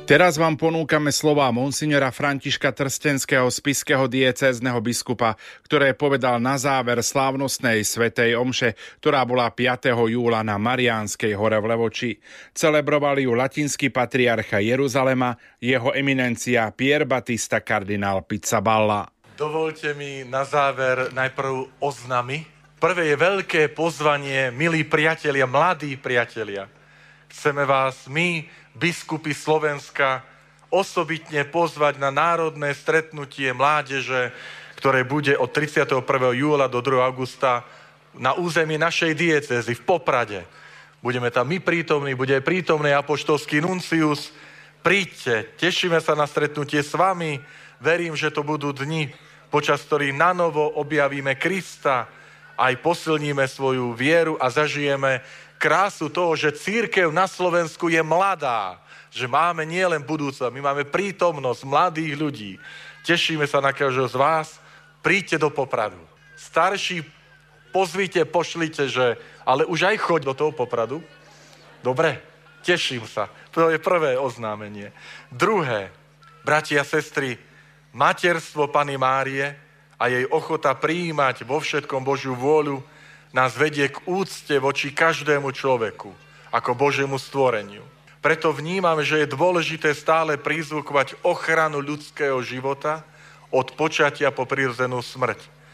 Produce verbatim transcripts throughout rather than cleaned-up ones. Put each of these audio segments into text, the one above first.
Teraz vám ponúkame slová monsignora Františka Trstenského, spišského diecézneho biskupa, ktoré povedal na záver slávnostnej svätej omše, ktorá bola piateho júla na Mariánskej hore v Levoči. Celebrovali ju latinský patriarcha Jeruzalema, jeho eminencia Pier Battista kardinál Pizzaballa. Dovolte mi na záver najprv oznamy. Prvé je veľké pozvanie, milí priatelia, mladí priatelia. Chceme vás my, biskupy Slovenska, osobitne pozvať na národné stretnutie mládeže, ktoré bude od tridsiateho prvého júla do druhého augusta na území našej diecézy v Poprade. Budeme tam my prítomní, bude aj prítomný apoštolský nuncius. Príďte, tešíme sa na stretnutie s vami. Verím, že to budú dni, počas ktorých nanovo objavíme Krista, aj posilníme svoju vieru a zažijeme krásu toho, že cirkev na Slovensku je mladá, že máme nielen budúcnosť, my máme prítomnosť mladých ľudí. Tešíme sa na každého z vás, príďte do Popradu. Starší pozvite, pošlite, že ale už aj choď do toho Popradu. Dobre, teším sa. To je prvé oznámenie. Druhé, bratia a sestry, materstvo Panny Márie a jej ochota prijímať vo všetkom Božiu vôľu nás vedie k úcte voči každému človeku, ako Božiemu stvoreniu. Preto vnímam, že je dôležité stále prizvukovať ochranu ľudského života od počatia po prirodzenú smrť.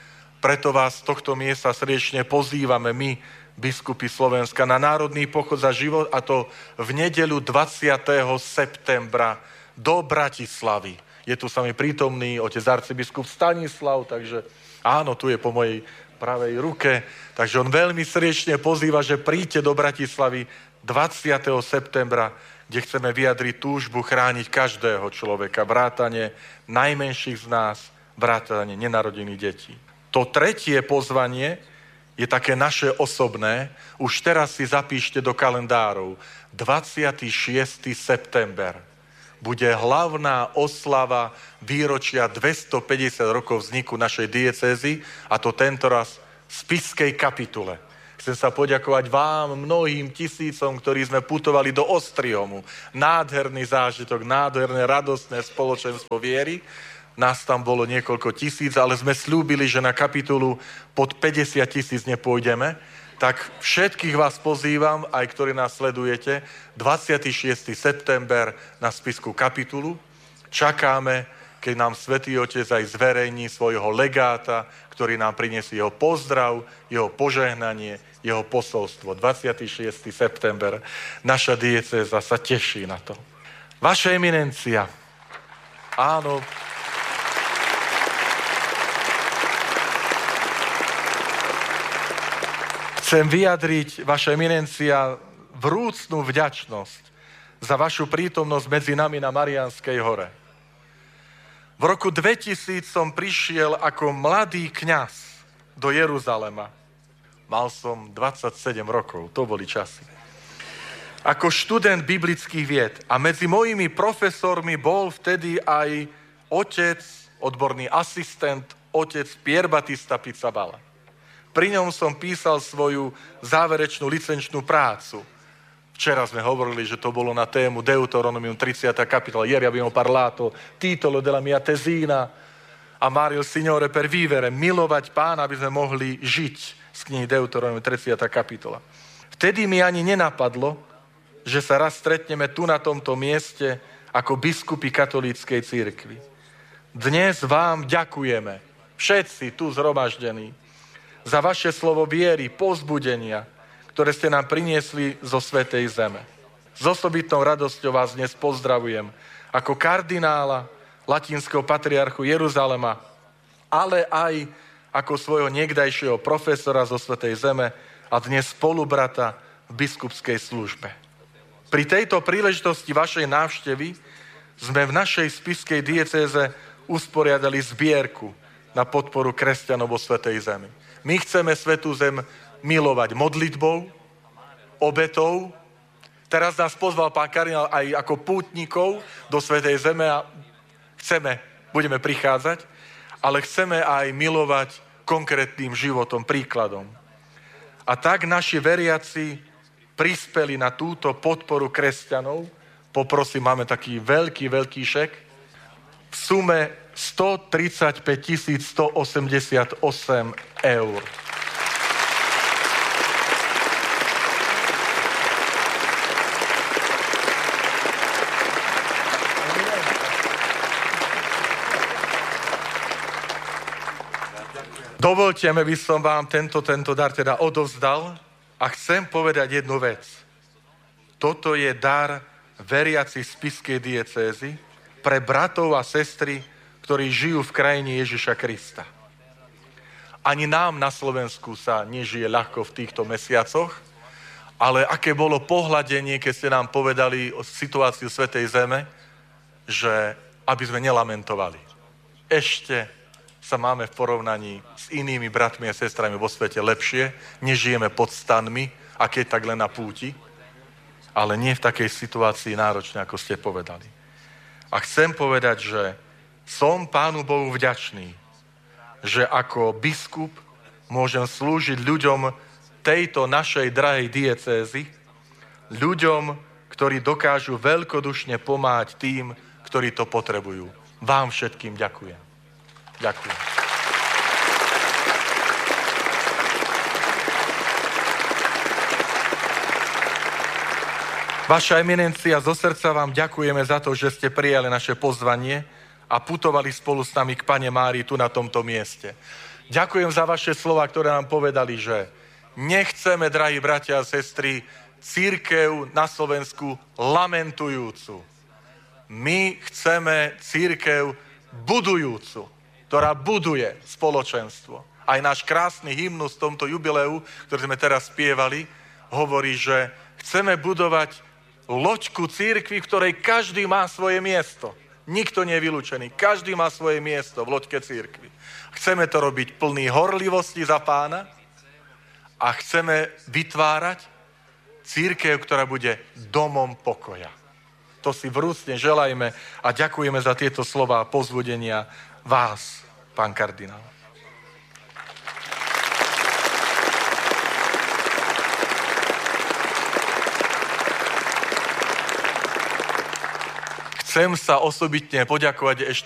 Preto vás z tohto miesta srdečne pozývame my, biskupy Slovenska, na národný pochod za život, a to v nedeľu dvadsiateho septembra do Bratislavy. Je tu sami prítomný otec arcibiskup Stanislav, takže áno, tu je po mojej pravej ruke, takže on veľmi srdečne pozýva, že príďte do Bratislavy dvadsiateho septembra, kde chceme vyjadriť túžbu chrániť každého človeka, vrátane najmenších z nás, vrátane nenarodených detí. To tretie pozvanie je také naše osobné, už teraz si zapíšte do kalendárov, dvadsiateho šiesteho september bude hlavná oslava výročia dvestopäťdesiat rokov vzniku našej diecézy, a to tentoraz v spišskej kapitule. Chcem sa poďakovať vám, mnohým tisícom, ktorí sme putovali do Ostrihom. Nádherný zážitok, nádherné, radostné spoločenstvo viery. Nás tam bolo niekoľko tisíc, ale sme slúbili, že na kapitulu pod päťdesiat tisíc nepôjdeme. Tak všetkých vás pozývam, aj ktorí nás sledujete, dvadsiateho šiesteho september na spišskú kapitulu. Čakáme, keď nám Svätý Otec aj zverejní svojho legáta, ktorý nám prinesie jeho pozdrav, jeho požehnanie, jeho posolstvo. dvadsiateho šiesteho september. Naša diecéza sa teší na to. Vaša eminencia. Áno. Chcem vyjadriť, vaša eminencia, vrúcnú vďačnosť za vašu prítomnosť medzi nami na Mariánskej hore. V roku dvetisíc som prišiel ako mladý kňaz do Jeruzalema. Mal som dvadsaťsedem rokov, to boli časy. Ako študent biblických vied a medzi mojimi profesormi bol vtedy aj otec, odborný asistent, otec Pier Battista Pizzaballa. Pri ňom som písal svoju záverečnú licenčnú prácu. Včera sme hovorili, že to bolo na tému Deuteronomium tridsiata kapitola. Ieri abbiamo parlato titolo della mia tesina Amare il Signore per vivere, milovať Pána, aby sme mohli žiť, z knihy Deuteronomium tridsiata kapitola. Vtedy mi ani nenapadlo, že sa raz stretneme tu na tomto mieste ako biskupy katolíckej cirkvi. Dnes vám ďakujeme, všetci tu zhromaždení, za vaše slovo viery, povzbudenia, ktoré ste nám priniesli zo svätej zeme. S osobitnou radosťou vás dnes pozdravujem ako kardinála latinského patriarchu Jeruzalema, ale aj ako svojho niekdajšieho profesora zo svätej zeme a dnes spolubrata v biskupskej službe. Pri tejto príležitosti vašej návštevy sme v našej spišskej diecéze usporiadali zbierku na podporu kresťanov vo svätej zemi. My chceme svätú zem milovať modlitbou, obetou. Teraz nás pozval pán kardinál aj ako pútnikov do svätej zeme a chceme, budeme prichádzať, ale chceme aj milovať konkrétnym životom, príkladom. A tak naši veriaci prispeli na túto podporu kresťanov poprosím, máme taký veľký, veľký šek v sume stotridsaťpäť tisíc stoosemdesiatosem eur. Dovoľte, aby som vám tento, tento dar teda odovzdal a chcem povedať jednu vec. Toto je dar veriaci spišskej diecézy pre bratov a sestry, ktorí žijú v krajine Ježiša Krista. Ani nám na Slovensku sa nežije ľahko v týchto mesiacoch, ale aké bolo pohľadenie, keď ste nám povedali o situáciu Svätej Zeme, že aby sme nelamentovali. Ešte sa máme v porovnaní s inými bratmi a sestrami vo svete lepšie, nežijeme pod stanmi, a keď tak len na púti, ale nie v takej situácii náročnej, ako ste povedali. A chcem povedať, že som Pánu Bohu vďačný, že ako biskup môžem slúžiť ľuďom tejto našej drahej diecézy, ľuďom, ktorí dokážu veľkodušne pomáhať tým, ktorí to potrebujú. Vám všetkým ďakujem. Ďakujem. Vaša eminencia, zo srdca vám ďakujeme za to, že ste prijali naše pozvanie a putovali spolu s nami k Pane Márii tu na tomto mieste. Ďakujem za vaše slova, ktoré nám povedali, že nechceme, drahí bratia a sestry, cirkev na Slovensku lamentujúcu. My chceme cirkev budujúcu, ktorá buduje spoločenstvo. Aj náš krásny hymnus v tomto jubileu, ktorý sme teraz spievali, hovorí, že chceme budovať loďku cirkvi, v ktorej každý má svoje miesto. Nikto nie je vylúčený. Každý má svoje miesto v loďke cirkvi. Chceme to robiť plný horlivosti za Pána a chceme vytvárať cirkev, ktorá bude domom pokoja. To si vrúcne želajme a ďakujeme za tieto slová a povzbudenia vás, pán kardinál. Chcem sa osobitne poďakovať ešte